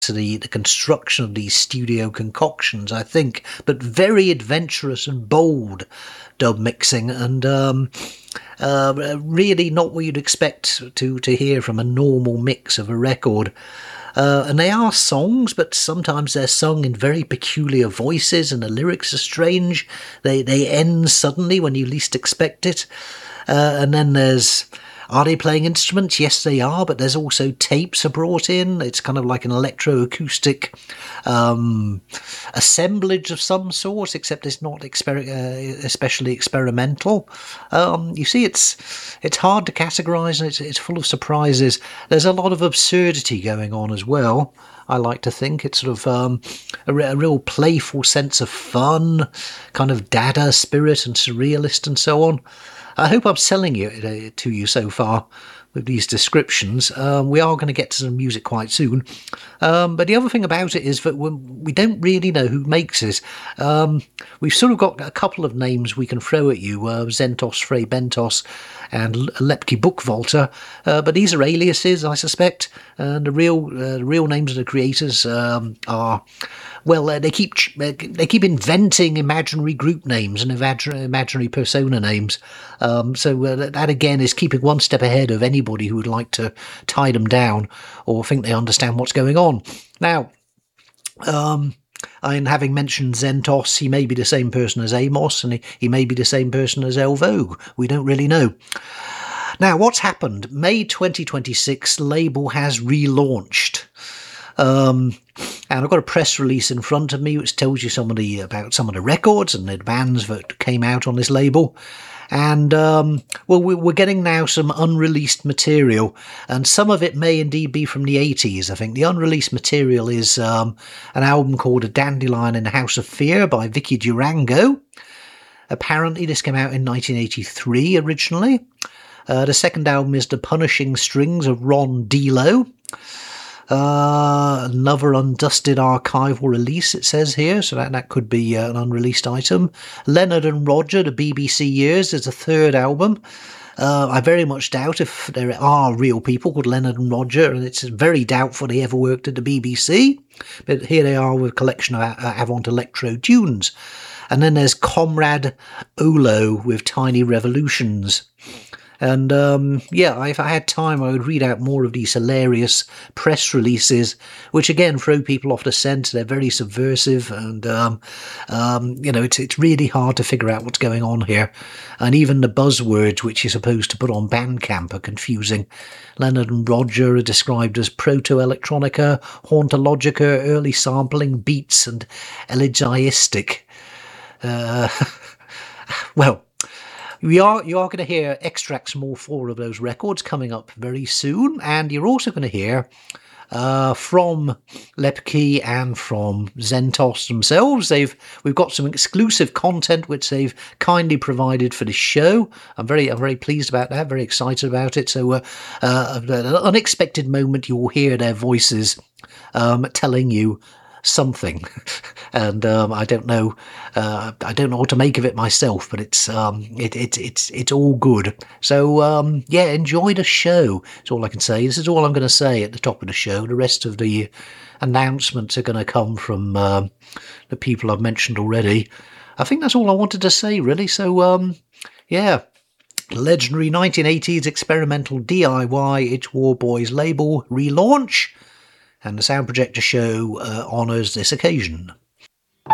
to the construction of these studio concoctions, I think, but very adventurous and bold dub mixing, and really not what you'd expect to hear from a normal mix of a record. And they are songs, but sometimes they're sung in very peculiar voices, and the lyrics are strange. They end suddenly when you least expect it. And then are they playing instruments? Yes, they are, but there's also tapes are brought in. It's kind of like an electroacoustic assemblage of some sort, except it's not especially experimental. You see, it's hard to categorise, and it's full of surprises. There's a lot of absurdity going on as well. I like to think it's sort of a real playful sense of fun, kind of dada spirit and surrealist and so on. I hope I'm selling it to you so far with these descriptions. We are going to get to some music quite soon. But the other thing about it is that we don't really know who makes it. We've sort of got a couple of names we can throw at you, Zentos, Frey Bentos and Lepke Bookvolter, but these are aliases, I suspect, and the real names of the creators are... Well, they keep inventing imaginary group names and imaginary persona names. So that again is keeping one step ahead of anybody who would like to tie them down or think they understand what's going on. Now, and having mentioned Zentos, he may be the same person as Amos, and he may be the same person as El Vogue. We don't really know. Now, what's happened? May 2026, label has relaunched. And I've got a press release in front of me which tells you about some of the records and the bands that came out on this label. And, we're getting now some unreleased material, and some of it may indeed be from the 80s, I think. The unreleased material is an album called A Dandelion in the House of Fear by Vicky Durango. Apparently this came out in 1983 originally. The second album is The Punishing Strings of Ron Delo. Another undusted archival release, it says here, so that could be an unreleased item. Leonard and Roger, the BBC Years, is a third album. I very much doubt if there are real people called Leonard and Roger, and it's very doubtful they ever worked at the BBC. But here they are with a collection of Avant Electro tunes. And then there's Comrade Olo with Tiny Revolutions. And, if I had time, I would read out more of these hilarious press releases, which, again, throw people off the scent. They're very subversive, and, it's really hard to figure out what's going on here. And even the buzzwords which you're supposed to put on Bandcamp are confusing. Leonard and Roger are described as proto-electronica, hauntologica, early sampling, beats, and elegiastic. You are going to hear extracts from all four of those records coming up very soon, and you're also going to hear from Lepke and from Zentos themselves. We've got some exclusive content which they've kindly provided for the show. I'm very pleased about that, very excited about it. So an unexpected moment, you will hear their voices telling you something, and I don't know what to make of it myself, but it's all good. So enjoy the show. That's all I can say. This is all I'm going to say at the top of the show. The rest of the announcements are going to come from the people I've mentioned already. I think that's all I wanted to say, really. So legendary 1980s experimental DIY It's War Boys label relaunch. And the Sound Projector Show honours this occasion.